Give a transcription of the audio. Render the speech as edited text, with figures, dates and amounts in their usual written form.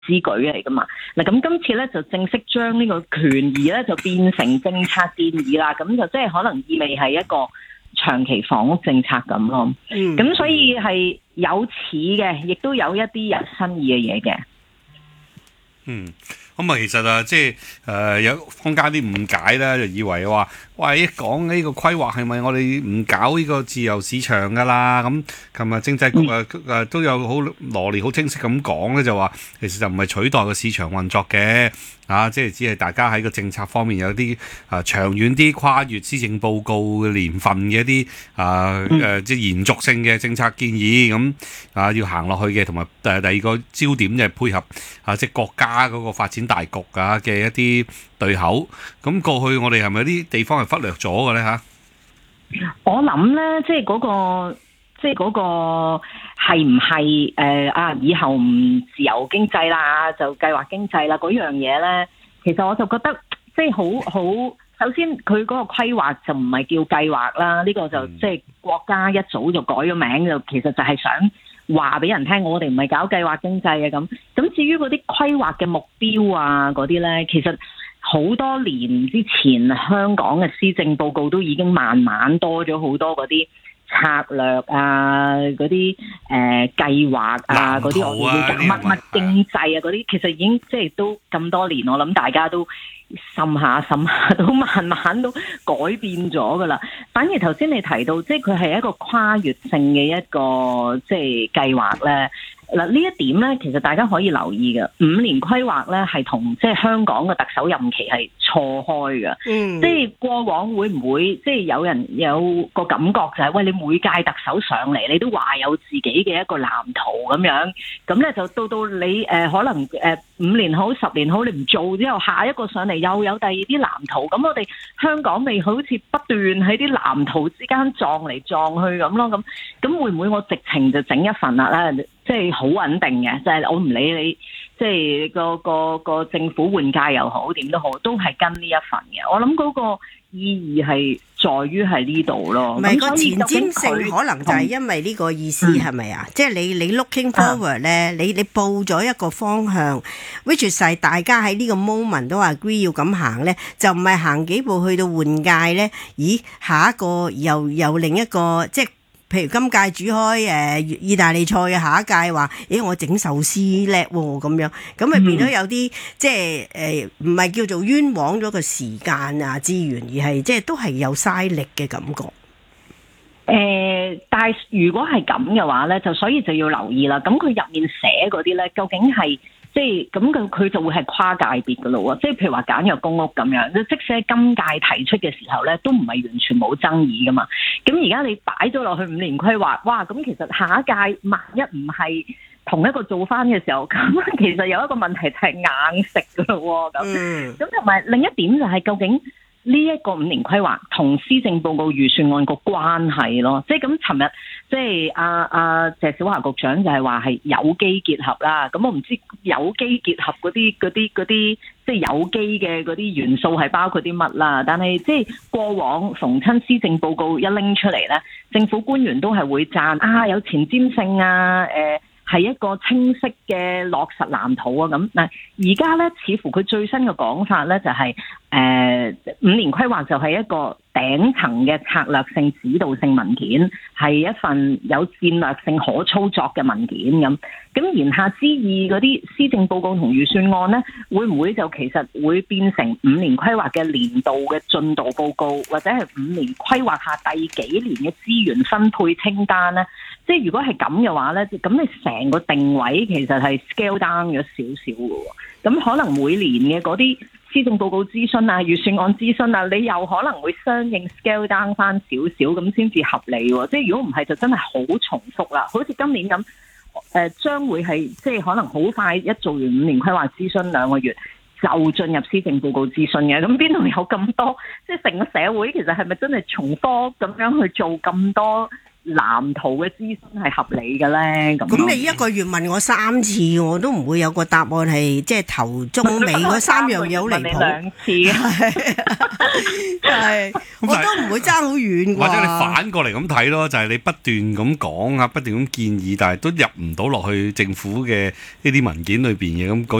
之舉嚟噶嘛。嗱，咁今次咧就正式將呢個權宜咧就變成政策建議啦，咁就即係可能意味係一個長期房屋政策咁咯。咁所以係有似嘅，亦都有一啲有新意嘅嘢嘅。 咁啊，其實啊，即係有坊間啲誤解啦，就以為話，喂，一講呢個規劃係咪我哋唔搞呢個自由市場噶啦？咁琴日政制局都有好羅列好清晰咁講咧，就話其實就唔係取代個市場運作嘅，即係只係大家喺個政策方面有啲長遠啲跨越施政報告嘅年份嘅一啲即係延續性嘅政策建議咁要行落去嘅，同埋第二個焦點就係配合即係國家嗰個發展大局嘅一啲對口。咁過去我哋係咪有啲地方係忽略咗嘅咧嚇？ 我諗咧，即係嗰個係唔係以後唔自由經濟啦，就計劃經濟啦嗰樣嘢咧，其實我就覺得即係好。首先佢嗰個規劃就唔係叫計劃啦，呢個就即係國家一早就改咗名，就其實就係想話俾人聽，我哋唔係搞計劃經濟嘅咁。咁至於嗰啲規劃嘅目標啊嗰啲咧，其實好多年之前香港嘅施政報告都已經慢慢多咗好多嗰啲策略啊，嗰啲計劃啊，嗰啲我哋叫乜乜經濟啊嗰啲，其實已經即係都咁多年，我諗大家都滲下都慢慢都改變咗噶啦。反而頭先你提到，即係佢係一個跨越性嘅一個即係計劃咧。嗱，呢一點咧，其實大家可以留意嘅。5年規劃咧係同即係香港嘅特首任期係錯開嘅。即係過往會唔會即係有人有個感覺就係，喂，你每屆特首上嚟，你都話有自己嘅一個藍圖咁樣，咁咧就到你可能5年好10年好，你唔做之後，下一個上嚟又有第二啲藍圖，咁我哋香港咪好似不斷喺啲藍圖之間撞嚟撞去咁咯。咁會唔會我直情就整一份啦？即係好穩定嘅，就係我唔理你，即係個政府換屆又好，點都好，都係跟呢一份嘅。我諗嗰個意義係在於係呢度咯。 唔係個前瞻性，可能就係因為呢個意思係咪啊？即係你 looking forward 咧，你報咗一個方向 which 係大家喺呢個 moment 都 agree 要咁行咧，就唔係行幾步去到換屆咧。咦，下一個又另一個即係。譬如今屆煮開意大利菜嘅，下一屆話，我整壽司叻喎咁樣，咁咪變咗有啲即係唔係叫做冤枉咗個時間啊資源，而係即係都係有嘥力嘅感覺。 但係如果係咁嘅話咧，就所以就要留意啦。咁佢入面寫嗰啲咧，究竟係？即係咁佢就會係跨界別㗎咯喎，即係譬如話簡約公屋咁樣，即使喺今屆提出嘅時候咧，都唔係完全冇爭議㗎嘛。咁而家你擺咗落去5年規劃，哇！咁其實下一屆萬一唔係同一個做返嘅時候，咁其實有一個問題就係硬食㗎咯喎。咁同埋另一點就係究竟呢一個5年規劃同施政報告預算案個關係咯，即係咁。尋日即係謝小華局長就係話係有機結合啦。咁我唔知有機結合嗰啲即係有機嘅嗰啲元素係包括啲乜啦。但係即係過往逢親施政報告一拎出嚟咧，政府官員都係會讚有前瞻性啊，係一個清晰嘅落實藍圖啊咁。嗱，而家咧似乎佢最新嘅講法咧就係5年規劃就係一個頂層嘅策略性指導性文件，係一份有戰略性可操作嘅文件咁。咁言下之意，嗰啲施政報告同預算案咧，會唔會就其實會變成5年規劃嘅年度嘅進度報告，或者係5年規劃下第幾年嘅資源分配清單咧？即係如果係咁嘅話咧，咁你成個定位其實係 scale down 咗少少嘅喎。咁可能每年嘅嗰啲施政報告諮詢啊、預算案諮詢啊，你又可能會相應 scale down 翻少少，咁先至合理喎。即係如果唔係，就真係好重複啦。好似今年咁，將會係即係可能好快一做完5年規劃諮詢2個月，就進入施政報告諮詢嘅。咁邊度有咁多？即係成個社會其實係咪真係重複咁樣去做咁多藍圖嘅諮詢係合理嘅咧？ 咁你一個月問我3次，我都唔會有個答案係即係頭中尾嗰3樣嘢好離譜。 2次係，我都唔會爭好遠啩。 或者你反過嚟咁睇咯，就係你不斷咁講啊，不斷咁建議，但係都入唔到落去政府嘅呢啲文件裏邊嘅咁。